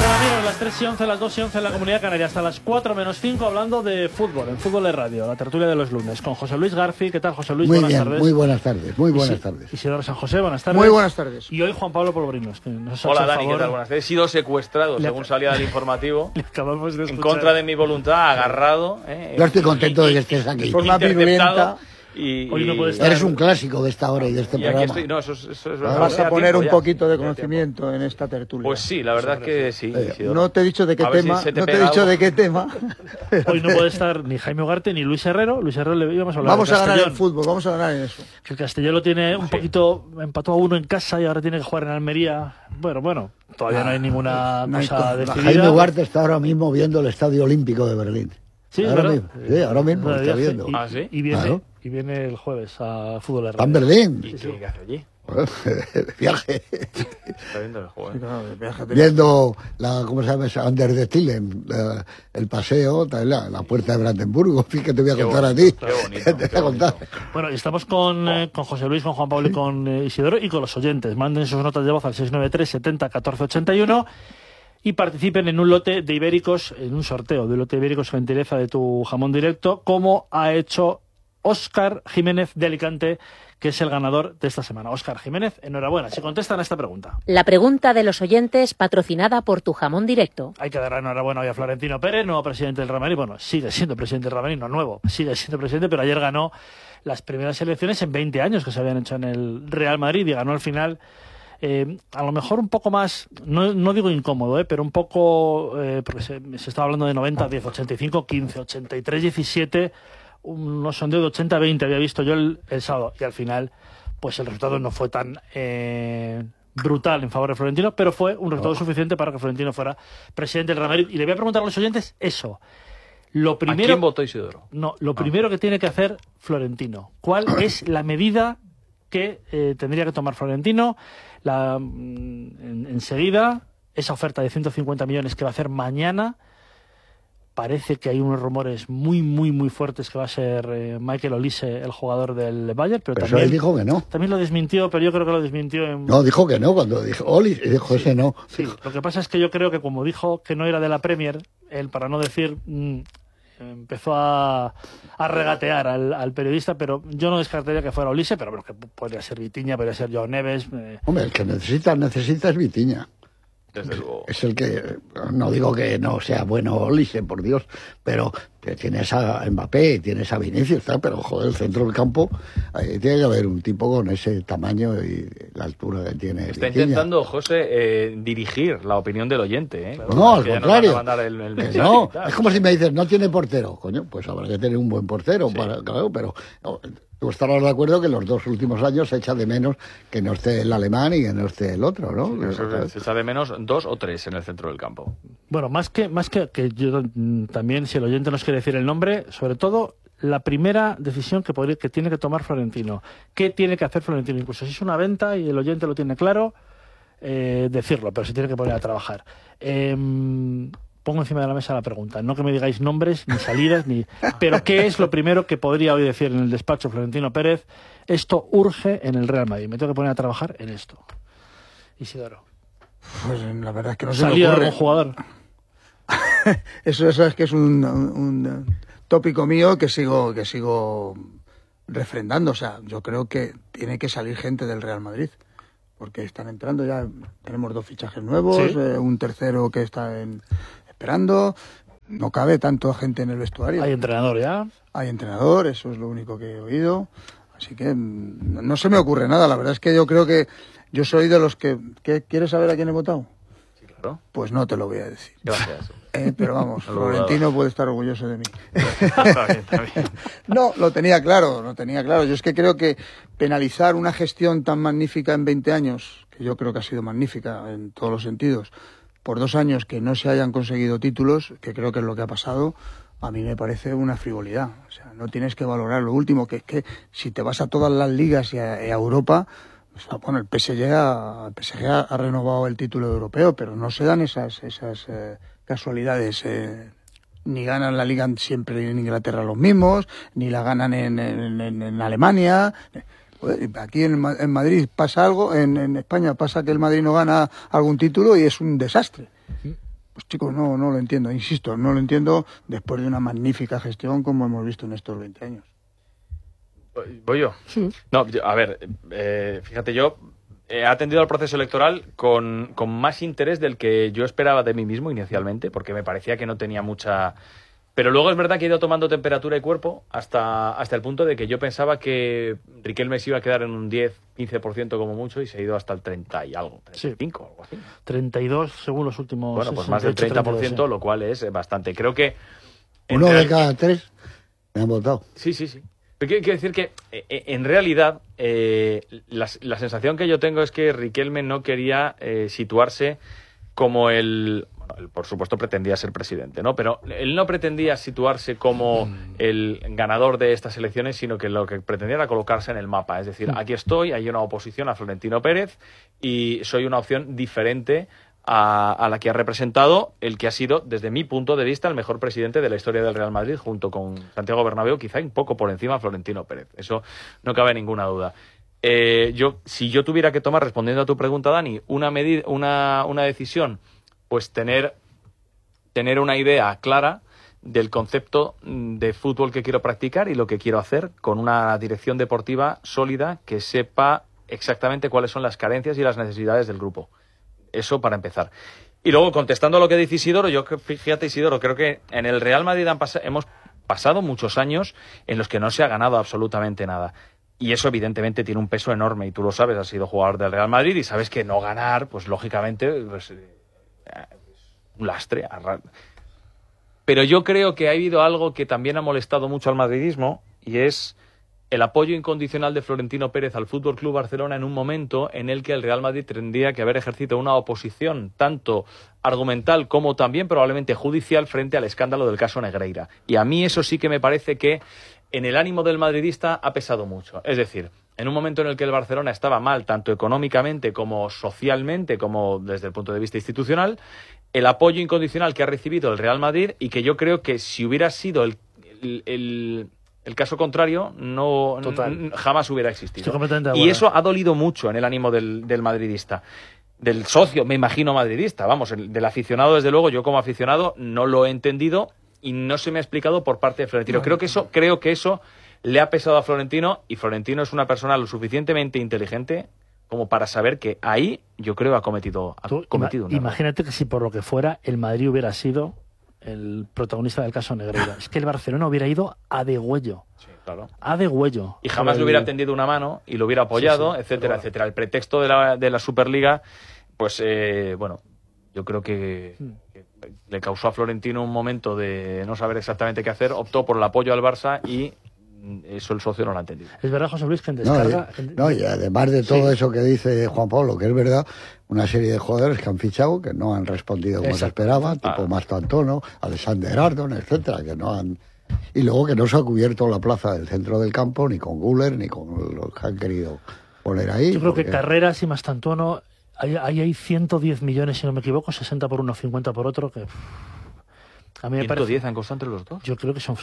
Amigos, las 3:11, las 2:11 en la Comunidad Canaria, hasta las 4:05 hablando de fútbol, en Fútbol de Radio, la tertulia de los lunes, con José Luis García. ¿Qué tal, José Luis? Muy buenas bien, tardes. muy buenas tardes, muy buenas tardes. Isidoro San José, buenas tardes. Muy buenas tardes. Y hoy Juan Pablo Polvorinos. Que nos ha Hola hecho Dani, favor. ¿qué tal? Buenas tardes. He sido secuestrado, según salía del informativo, Le acabamos de en escuchar. contra de mi voluntad, agarrado. Yo estoy contento de que estés aquí. Forma virulenta. Y Hoy no puede estar. Eres un clásico de esta hora y de este y aquí programa. estoy. No, eso es verdad. Vas a Ya poner tiempo, un ya. poquito de Ya tiempo. conocimiento en esta tertulia. Pues sí, la verdad es que sí. Isidoro. No te he dicho de qué A ver si tema, se te no te he pega dicho algo. de qué tema. Hoy no puede estar ni Jaime Ugarte ni Luis Herrero. Luis Herrero le íbamos a hablar Vamos de a ganar Castellón, el fútbol, vamos a ganar en eso. que el Castellón lo tiene un poquito, empató a 1 en casa y ahora tiene que jugar en Almería. Bueno, todavía no hay ninguna no hay cosa cosa. decidida. Jaime Ugarte está ahora mismo viendo el Estadio Olímpico de Berlín. Sí, ahora ¿verdad? mismo, sí, ahora mismo está Viaje. viendo. Ah, ¿sí? Claro. Y viene el jueves a Fútbol de Está en Radio. Berlín. ¿Y qué hace allí? Viaje. Está viendo el juego. Sí, claro, viaje- Viendo ¿cómo se llama esa? Under the Tillen, el paseo, la puerta de Brandenburgo. Fíjate, te voy a Qué contar bonito, a ti. qué bonito, Te qué voy a contar. Bueno, y estamos con José Luis, con Juan Pablo y con Isidoro y con los oyentes. Manden sus notas de voz al 693 70 14 81 y participen en un lote de ibéricos, en un sorteo de un lote de ibéricos gentileza de tu jamón directo, como ha hecho Óscar Jiménez de Alicante, que es el ganador de esta semana. Óscar Jiménez, enhorabuena. Si contestan a esta pregunta. La pregunta de los oyentes patrocinada por tu jamón directo. Hay que dar enhorabuena hoy a Florentino Pérez, nuevo presidente del Real Madrid. Bueno, sigue siendo presidente del Real Madrid, no nuevo, sigue siendo presidente, pero ayer ganó las primeras elecciones en 20 años que se habían hecho en el Real Madrid y ganó al final, a lo mejor un poco más, no digo incómodo, pero un poco, porque se estaba hablando de 90-10, 85-15, 83-17, unos sondeos de 80-20 había visto yo el sábado, y al final pues el resultado no fue tan brutal en favor de Florentino, pero fue un resultado suficiente para que Florentino fuera presidente del Real Madrid. Y le voy a preguntar a los oyentes eso. Lo primero, ¿A quién votó Isidoro? no, lo primero que tiene que hacer Florentino. ¿Cuál es la medida que tendría que tomar Florentino? Enseguida, esa oferta de 150 millones que va a hacer mañana. Parece que hay unos rumores muy, muy, muy fuertes que va a ser Michael Olise, el jugador del Bayern, pero Pero también, él dijo que no. también lo desmintió, pero yo creo que lo desmintió en... No, dijo que no. Cuando dijo Oli, dijo ese no. Sí, lo que pasa es que yo creo que como dijo que no era de la Premier, él, para no decir, empezó a regatear al periodista, pero yo no descartaría que fuera Olise, pero bueno, que podría ser Vitinha, podría ser Joao Neves. Hombre, el que necesita es Vitinha. Desde luego. Es el que, no digo que no sea bueno Olise, por Dios, pero que tienes a Mbappé, tienes a Vinicius, tal, pero joder, el centro del campo, ahí tiene que haber un tipo con ese tamaño y la altura que tiene. Está Vitinha. intentando, José, dirigir la opinión del oyente, ¿eh? No, al Que ya nos contrario. van a mandar el Que mensaje no, y tal. es como si me dices, no tiene portero. Coño, pues habrá que tener un buen portero, claro, pero no, tú estarás de acuerdo que en los 2 últimos años se echa de menos que no esté el alemán y que no esté el otro, ¿no? Se echa de menos 2 o 3 en el centro del campo. Bueno, más que yo también, si el oyente nos quiere decir el nombre, sobre todo la primera decisión que tiene que tomar Florentino. ¿Qué tiene que hacer Florentino? Incluso si es una venta y el oyente lo tiene claro, decirlo, pero se tiene que poner a trabajar. Pongo encima de la mesa la pregunta. No que me digáis nombres, ni salidas, ni... Pero ¿qué es lo primero que podría hoy decir en el despacho Florentino Pérez? Esto urge en el Real Madrid. Me tengo que poner a trabajar en esto. Isidoro. Pues la verdad es que no se me ¿Salida de ocurre. algún jugador? Eso es que es un tópico mío que sigo refrendando. O sea, yo creo que tiene que salir gente del Real Madrid. Porque están entrando ya, tenemos 2 fichajes nuevos, Sí. Un tercero que está esperando. No cabe tanta gente en el vestuario. Hay entrenador ya. Hay entrenador, eso es lo único que he oído. Así que no se me ocurre nada. La verdad es que yo creo que yo soy de los que... ¿Quieres saber a quién he votado? Sí, claro. Pues no te lo voy a decir. Gracias. Pero vamos, No lo Florentino puede estar orgulloso de mí. Está bien, está bien. No, lo tenía claro. Yo es que creo que penalizar una gestión tan magnífica en 20 años, que yo creo que ha sido magnífica en todos los sentidos, por 2 años que no se hayan conseguido títulos, que creo que es lo que ha pasado, a mí me parece una frivolidad. O sea, no tienes que valorar lo último, que es que si te vas a todas las ligas y a Europa, o sea, bueno, el PSG ha renovado el título europeo, pero no se dan esas casualidades. Ni ganan la liga siempre en Inglaterra los mismos, ni la ganan en Alemania. Aquí en Madrid pasa algo, en España pasa que el Madrid no gana algún título y es un desastre. Pues chicos, no lo entiendo, insisto, no lo entiendo después de una magnífica gestión como hemos visto en estos 20 años. ¿Voy yo? Sí. No, a ver, fíjate, yo he atendido al proceso electoral con más interés del que yo esperaba de mí mismo inicialmente, porque me parecía que no tenía mucha... Pero luego es verdad que he ido tomando temperatura y cuerpo hasta el punto de que yo pensaba que Riquelme se iba a quedar en un 10-15% como mucho y se ha ido hasta el 30 y algo, 35 o algo así. 32 según los últimos... Bueno, pues más del 30%, 32, sí. lo cual es bastante. Creo que... Uno de cada 3 me han votado. Sí. Pero quiero decir que, en realidad, la sensación que yo tengo es que Riquelme no quería situarse como él, por supuesto, pretendía ser presidente, ¿no? Pero él no pretendía situarse como el ganador de estas elecciones, sino que lo que pretendía era colocarse en el mapa. Es decir, aquí estoy, hay una oposición a Florentino Pérez y soy una opción diferente a la que ha representado el que ha sido, desde mi punto de vista, el mejor presidente de la historia del Real Madrid, junto con Santiago Bernabéu, quizá un poco por encima de Florentino Pérez. Eso no cabe ninguna duda. Si yo tuviera que tomar, respondiendo a tu pregunta, Dani, una decisión, pues tener una idea clara del concepto de fútbol que quiero practicar y lo que quiero hacer, con una dirección deportiva sólida que sepa exactamente cuáles son las carencias y las necesidades del grupo. Eso para empezar. Y luego, contestando a lo que dice Isidoro, fíjate, Isidoro, creo que en el Real Madrid hemos pasado muchos años en los que no se ha ganado absolutamente nada. Y eso, evidentemente, tiene un peso enorme. Y tú lo sabes, has sido jugador del Real Madrid y sabes que no ganar, pues lógicamente, pues, un lastre. Pero yo creo que ha habido algo que también ha molestado mucho al madridismo, y es el apoyo incondicional de Florentino Pérez al Fútbol Club Barcelona en un momento en el que el Real Madrid tendría que haber ejercido una oposición tanto argumental como también probablemente judicial frente al escándalo del caso Negreira. Y a mí eso sí que me parece que en el ánimo del madridista ha pesado mucho. Es decir, en un momento en el que el Barcelona estaba mal, tanto económicamente como socialmente, como desde el punto de vista institucional, el apoyo incondicional que ha recibido el Real Madrid, y que yo creo que si hubiera sido el caso contrario, jamás hubiera existido. Y eso ha dolido mucho en el ánimo del madridista. Del socio, me imagino, madridista. Vamos, del aficionado, desde luego, yo como aficionado no lo he entendido y no se me ha explicado por parte de Florentino. Creo que eso le ha pesado a Florentino, y Florentino es una persona lo suficientemente inteligente como para saber que ahí, yo creo, ha cometido un error. Imagínate que si por lo que fuera el Madrid hubiera sido el protagonista del caso Negreira. Es que el Barcelona hubiera ido a degüello. Sí, claro. A degüello. Y jamás le hubiera tendido una mano y lo hubiera apoyado, etcétera, etcétera. El pretexto de la Superliga, pues, bueno, yo creo que le causó a Florentino un momento de no saber exactamente qué hacer, optó por el apoyo al Barça y eso el socio no lo ha entendido. Es verdad, José Luis, que en descarga... Y además de todo eso que dice Juan Pablo, que es verdad, una serie de jugadores que han fichado, que no han respondido como se esperaba, tipo Mastantuono, Alexander Ardon, etcétera, que no han... Y luego que no se ha cubierto la plaza del centro del campo, ni con Güler, ni con los que han querido poner ahí. Yo creo que Carreras y Mastantuono, ahí hay 110 millones, si no me equivoco, 60 por uno, 50 por otro, que... A mí me 110 han costado entre los dos. Yo creo que son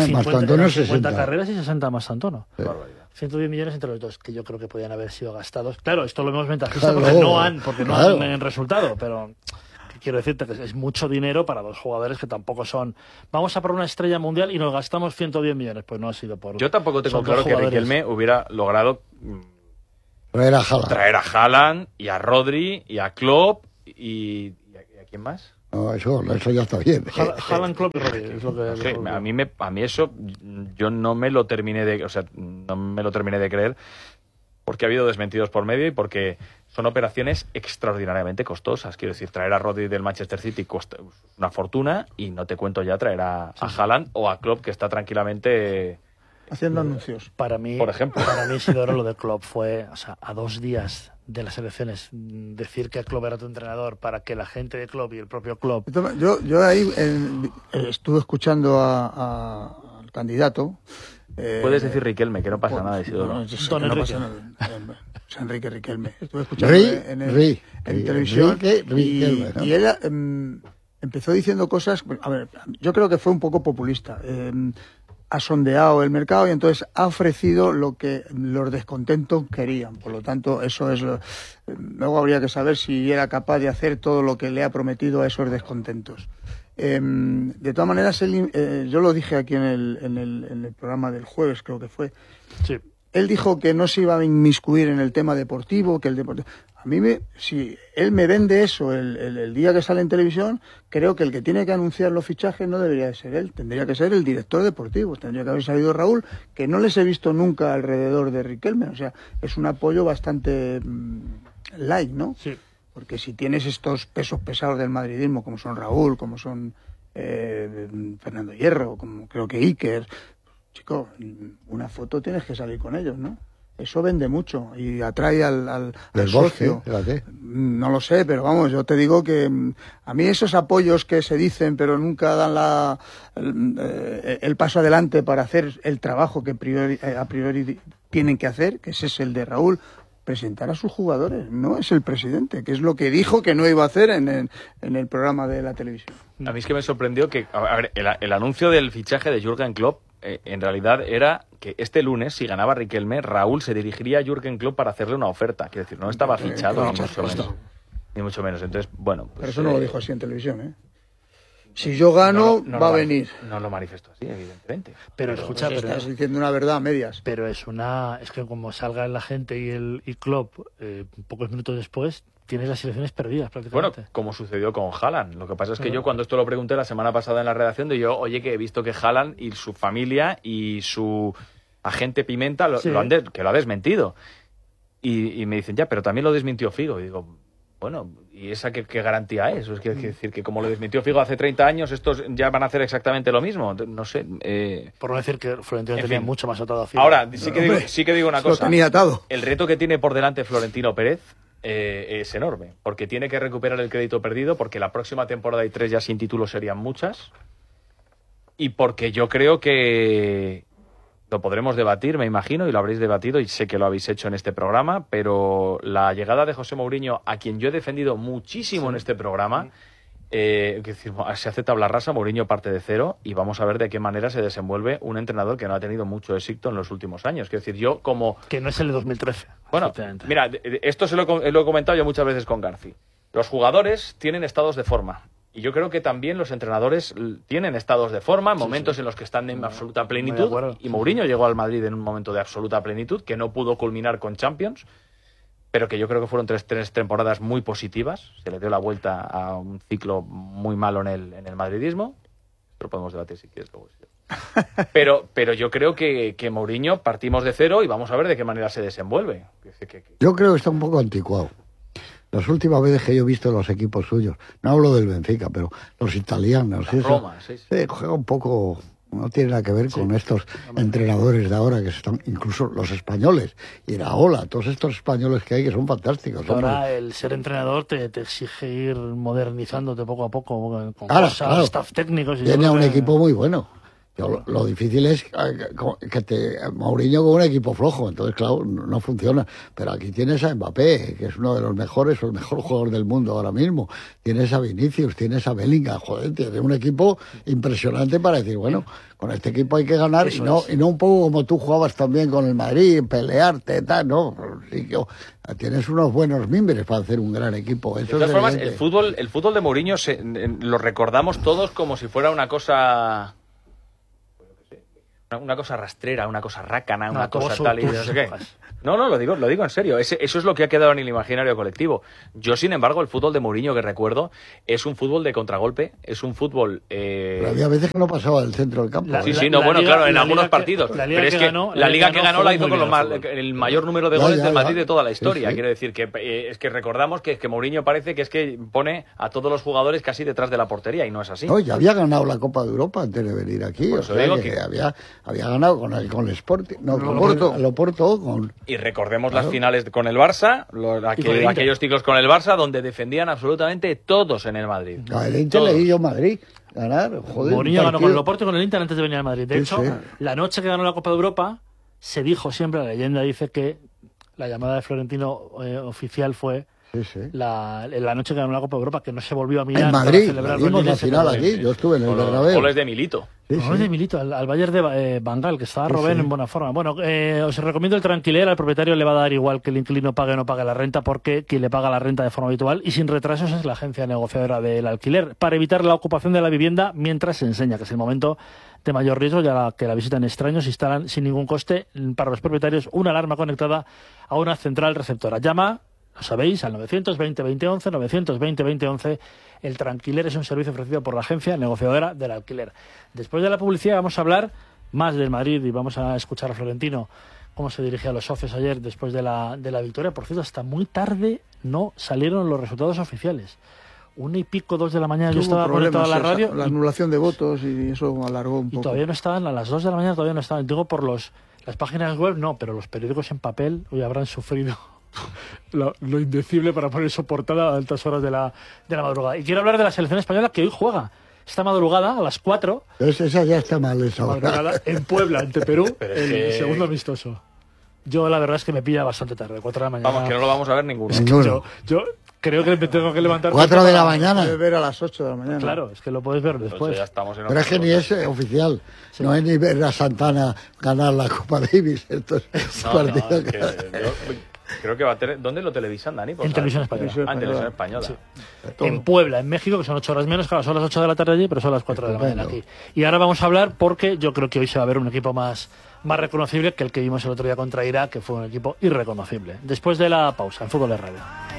50 Carreras y 60 Mastantuono. Sí. 110 millones entre los dos, que yo creo que podían haber sido gastados. Claro, esto lo vemos ventajista porque no han resultado, pero quiero decirte que es mucho dinero para dos jugadores que tampoco son... Vamos a por una estrella mundial y nos gastamos 110 millones. Pues no ha sido por... Yo tampoco tengo claro que Riquelme hubiera logrado traer a Haaland y a Rodri y a Klopp y ¿a quién más? No, eso ya está bien. Haaland, Klopp y Rodri es lo que... Sí, a mí eso yo no me lo terminé de creer, porque ha habido desmentidos por medio y porque son operaciones extraordinariamente costosas. Quiero decir, traer a Rodri del Manchester City cuesta una fortuna, y no te cuento ya traer a Haaland o a Klopp, que está tranquilamente haciendo anuncios. Para mí, por ejemplo. Para mí, Isidoro, lo de Klopp fue, o sea, a 2 días de las elecciones, decir que Klopp era tu entrenador para que la gente de Klopp y el propio Klopp... Yo ahí estuve escuchando al candidato. Puedes decir Riquelme, que no pasa nada, Isidoro. No pasa nada. Enrique Riquelme. Estuve escuchando en televisión y él empezó diciendo cosas... A ver, yo creo que fue un poco populista. ha sondeado el mercado y entonces ha ofrecido lo que los descontentos querían. Por lo tanto, eso es luego habría que saber si era capaz de hacer todo lo que le ha prometido a esos descontentos. De todas maneras, yo lo dije aquí en el programa del jueves, creo que fue. Sí. Él dijo que no se iba a inmiscuir en el tema deportivo, que el deportivo... A mí, si él me vende eso el día que sale en televisión, creo que el que tiene que anunciar los fichajes no debería de ser él, tendría que ser el director deportivo, tendría que haber salido Raúl, que no les he visto nunca alrededor de Riquelme, o sea, es un apoyo bastante light, ¿no? Sí. Porque si tienes estos pesos pesados del madridismo, como son Raúl, como son Fernando Hierro, como creo que Iker, chico, una foto tienes que salir con ellos, ¿no? Eso vende mucho y atrae al socio. No lo sé, pero vamos, yo te digo que a mí esos apoyos que se dicen pero nunca dan el paso adelante para hacer el trabajo que a priori tienen que hacer, que ese es el de Raúl, presentar a sus jugadores, no es el presidente, que es lo que dijo que no iba a hacer en el programa de la televisión. A mí es que me sorprendió que el anuncio del fichaje de Jürgen Klopp en realidad era que este lunes, si ganaba Riquelme, Raúl se dirigiría a Jürgen Klopp para hacerle una oferta. Quiero decir, no estaba fichado, ni mucho menos. Ni mucho menos. Entonces, bueno... Pues, pero eso no lo dijo así en televisión, ¿eh? Si yo gano, va a venir. No lo manifiesto así, evidentemente. Pero escucha, pues estás diciendo una verdad a medias. Pero es que como salga la gente y Klopp pocos minutos después, tienes las elecciones perdidas prácticamente. Bueno, como sucedió con Haaland. Lo que pasa es que yo cuando esto lo pregunté la semana pasada en la redacción, oye, que he visto que Haaland y su familia y su agente Pimenta que lo ha desmentido. Y me dicen, ya, pero también lo desmintió Figo. Y digo, bueno, ¿y esa qué garantía es? Es decir, que como lo desmintió Figo hace 30 años, estos ya van a hacer exactamente lo mismo. No sé. Por no decir que Florentino tenía mucho más atado a Figo. Ahora, sí que digo una cosa. Lo tenía atado. El reto que tiene por delante Florentino Pérez es enorme, porque tiene que recuperar el crédito perdido, porque la próxima temporada y 3 ya sin título serían muchas, y porque yo creo que lo podremos debatir, me imagino, y lo habréis debatido, y sé que lo habéis hecho en este programa, pero la llegada de José Mourinho, a quien yo he defendido muchísimo en este programa, se hace tabla rasa, Mourinho parte de cero, y vamos a ver de qué manera se desenvuelve un entrenador que no ha tenido mucho éxito en los últimos años. Quiero decir, yo como... Que no es el de 2013. Bueno, mira, esto lo he comentado yo muchas veces con Garci. Los jugadores tienen estados de forma. Y yo creo que también los entrenadores tienen estados de forma, momentos en los que están en absoluta plenitud. Y Mourinho llegó al Madrid en un momento de absoluta plenitud, que no pudo culminar con Champions, pero que yo creo que fueron tres temporadas muy positivas. Se le dio la vuelta a un ciclo muy malo en el madridismo. Lo podemos debatir si quieres luego. Pero yo creo que Mourinho partimos de cero y vamos a ver de qué manera se desenvuelve. Yo creo que está un poco anticuado. Las últimas veces que yo he visto los equipos suyos, no hablo del Benfica, pero los italianos, Roma, sí. Juega un poco, no tiene nada que ver con estos entrenadores de ahora que están, incluso los españoles, Iraola, todos estos españoles que hay que son fantásticos. Ahora el ser entrenador te exige ir modernizándote poco a poco con claro. Staff técnicos. Tiene un equipo muy bueno. Lo difícil es que Mourinho con un equipo flojo, entonces claro, no funciona. Pero aquí tienes a Mbappé, que es uno de los mejores, o el mejor jugador del mundo ahora mismo. Tienes a Vinicius, tienes a Bellingham, joder, tienes un equipo impresionante para decir, bueno, con este equipo hay que ganar y no un poco como tú jugabas también con el Madrid, pelearte, tal, no. Sí, tienes unos buenos mimbres para hacer un gran equipo. Eso de todas formas, el fútbol de Mourinho lo recordamos todos como si fuera una cosa... Una cosa rastrera, una cosa rácana, una cosa tal y no sé qué. No, lo digo en serio. Eso es lo que ha quedado en el imaginario colectivo. Yo, sin embargo, el fútbol de Mourinho que recuerdo es un fútbol de contragolpe, es un fútbol... Pero había veces que no pasaba del centro del campo. Claro, en algunos partidos. Pero es que la liga que ganó la hizo con el mayor número de goles del Madrid de toda la historia. Sí. Quiero decir que es que recordamos que Mourinho parece que es que pone a todos los jugadores casi detrás de la portería y no es así. No, ya había ganado la Copa de Europa antes de venir aquí. O sea, que había ganado con el Sporting, Loporto. Y recordemos las finales con el Barça, aquellos ciclos con el Barça, donde defendían absolutamente todos en el Madrid. El Inter le dio Madrid ganar, joder. Mourinho ganó con el Loporto y con el Inter antes de venir al Madrid. De hecho, la noche que ganó la Copa de Europa, se dijo siempre, la leyenda dice que la llamada de Florentino oficial fue: la noche que ganó la Copa de Europa, que no se volvió a mirar. En Madrid, para celebrar vimos la final aquí, yo estuve en el Bernabéu. Goles de Milito. Goles de Milito, al Bayern de Bangal, que estaba Robben en buena forma. Bueno, os recomiendo el Tranquiler. Al propietario le va a dar igual que el inquilino pague o no pague la renta, porque quien le paga la renta de forma habitual y sin retrasos es la agencia negociadora del alquiler, para evitar la ocupación de la vivienda mientras se enseña, que es el momento de mayor riesgo, ya que la visitan extraños. Instalan sin ningún coste para los propietarios una alarma conectada a una central receptora. Llama, lo sabéis, al 920-2011, 920-2011. El Tranquiler es un servicio ofrecido por la agencia negociadora del alquiler. Después de la publicidad vamos a hablar más del Madrid y vamos a escuchar a Florentino cómo se dirigía a los socios ayer después de la victoria. Por cierto, hasta muy tarde no salieron los resultados oficiales. 1:00, 2 de la mañana, yo estaba conectado a la radio. La anulación de votos y eso alargó un poco. Y todavía no estaban, a las 2 de la mañana todavía no estaban. Digo, por las páginas web no, pero los periódicos en papel hoy habrán sufrido lo indecible para poner su portada a altas horas de la madrugada. Y quiero hablar de la selección española, que hoy juega esta madrugada a las 4. Esa ya está mal, esa madrugada en Puebla, ante Perú, el segundo amistoso. Yo la verdad es que me pilla bastante tarde, 4 de la mañana. Vamos, que no lo vamos a ver ninguno. Yo creo que me tengo que levantar 4 de la mañana. Puedes ver a las 8 de la mañana. Claro, es que lo puedes ver después. Ya estamos en pero es que ni es oficial. Sí. No es ni ver a Santana ganar la Copa Davis. Esto es partido creo que va a tener... ¿Dónde lo televisan, Dani? En televisión española. En televisión española. Sí. En Puebla, en México, que son 8 horas menos. Claro, son las 8 de la tarde allí, pero son las 4 de la mañana aquí. Y ahora vamos a hablar, porque yo creo que hoy se va a ver un equipo más reconocible que el que vimos el otro día contra Irak, que fue un equipo irreconocible. Después de la pausa, en Fútbol de Radio.